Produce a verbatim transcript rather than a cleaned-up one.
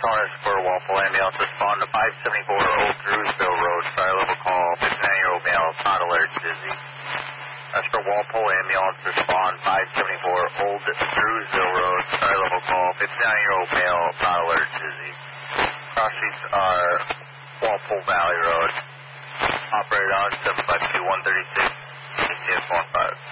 Taurus for Walpole Ambulance, respond to five seventy-four Old Drewsville Road, fire level call, fifty-nine-year-old male, not alert, dizzy. That's for Walpole Ambulance, respond five seventy-four Old Drewsville Road, fire level call, fifty-nine-year-old male, not alert, dizzy. Cross streets are Walpole Valley Road, operated on seven five two one thirty-six, E T S one five.